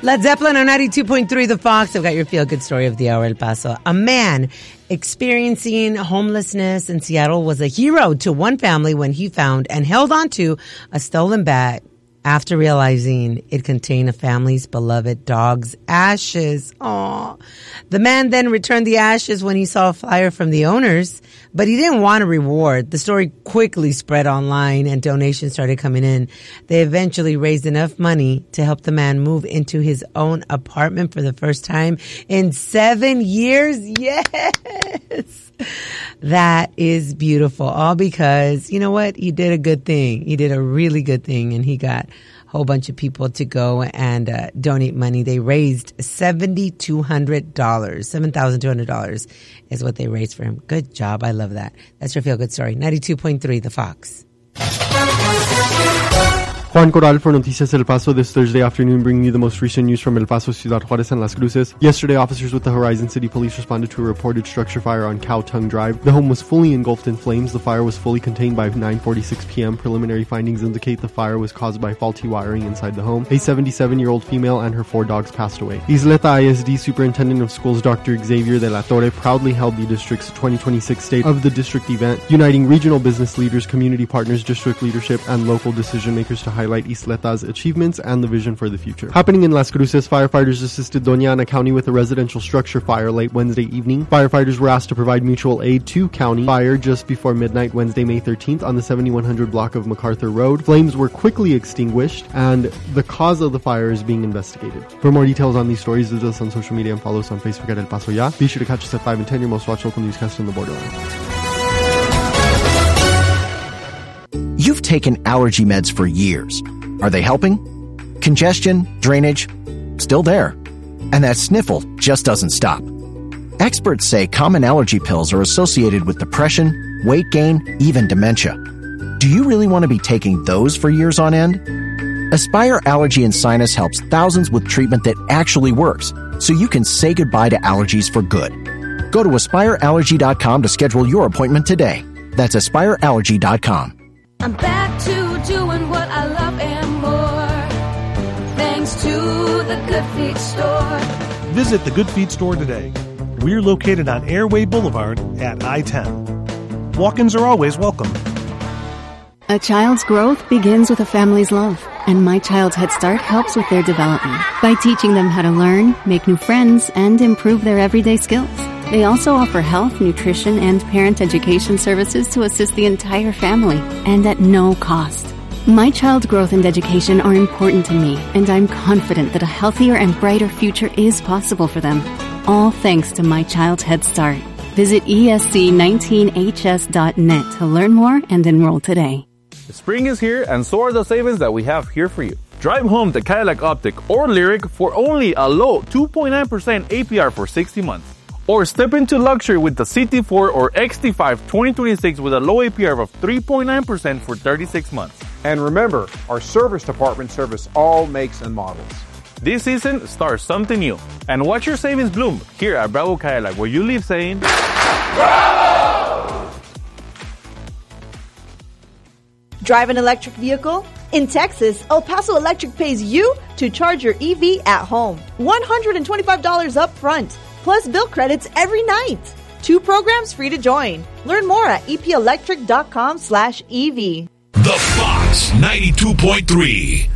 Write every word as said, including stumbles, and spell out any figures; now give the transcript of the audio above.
Led Zeppelin on ninety-two point three The Fox. I've got your feel-good story of the hour, El Paso. A man experiencing homelessness in Seattle was a hero to one family when he found and held onto a stolen bag after realizing it contained a family's beloved dog's ashes. Aww. The man then returned the ashes when he saw a flyer from the owners, but he didn't want a reward. The story quickly spread online and donations started coming in. They eventually raised enough money to help the man move into his own apartment for the first time in seven years. Yes! That is beautiful. All because, you know what? He did a good thing. He did a really good thing, and he got a whole bunch of people to go and uh, donate money. They raised seven thousand two hundred dollars. seven thousand two hundred dollars is what they raised for him. Good job. I love that. That's your feel-good story. ninety-two point three The Fox. Juan Corral for Noticias El Paso this Thursday afternoon, bringing you the most recent news from El Paso, Ciudad Juarez, and Las Cruces. Yesterday, officers with the Horizon City Police responded to a reported structure fire on Cow Tongue Drive. The home was fully engulfed in flames. The fire was fully contained by nine forty-six p.m. Preliminary findings indicate the fire was caused by faulty wiring inside the home. A seventy-seven-year-old female and her four dogs passed away. Isleta I S D Superintendent of Schools Doctor Xavier de la Torre proudly held the district's twenty twenty-six State of the District event, uniting regional business leaders, community partners, district leadership, and local decision makers to highlight Isleta's achievements and the vision for the future. Happening in Las Cruces, firefighters assisted Doña Ana County with a residential structure fire late Wednesday evening. Firefighters were asked to provide mutual aid to County Fire just before midnight Wednesday, May thirteenth on the seventy-one hundred block of MacArthur Road. Flames were quickly extinguished and the cause of the fire is being investigated. For more details on these stories, visit us on social media and follow us on Facebook at El Paso Ya. Be sure to catch us at five and ten, your most watched local newscast in the borderland. You've taken allergy meds for years. Are they helping? Congestion, drainage, still there. And that sniffle just doesn't stop. Experts say common allergy pills are associated with depression, weight gain, even dementia. Do you really want to be taking those for years on end? Aspire Allergy and Sinus helps thousands with treatment that actually works, so you can say goodbye to allergies for good. Go to aspire allergy dot com to schedule your appointment today. That's aspire allergy dot com. I'm back to doing what I love and more, thanks to the Good Feet Store. Visit the Good Feet Store today. We're located on Airway Boulevard at I ten. Walk-ins are always welcome. A child's growth begins with a family's love, and My Child's Head Start helps with their development by teaching them how to learn, make new friends, and improve their everyday skills. They also offer health, nutrition, and parent education services to assist the entire family, and at no cost. My child's growth and education are important to me, and I'm confident that a healthier and brighter future is possible for them. All thanks to My Child's Head Start. Visit E S C nineteen H S dot net to learn more and enroll today. Spring is here, and so are the savings that we have here for you. Drive home the Cadillac Optic or Lyric for only a low two point nine percent A P R for sixty months. Or step into luxury with the C T four or X T five twenty twenty-six with a low A P R of three point nine percent for thirty-six months. And remember, our service department service all makes and models. This season, start something new. And watch your savings bloom here at Bravo Cadillac, where you leave saying, Bravo! Drive an electric vehicle? In Texas, El Paso Electric pays you to charge your E V at home. one hundred twenty-five dollars up front. Plus bill credits every night. Two programs free to join. Learn more at epelectric dot com slash E V. The Fox ninety-two point three.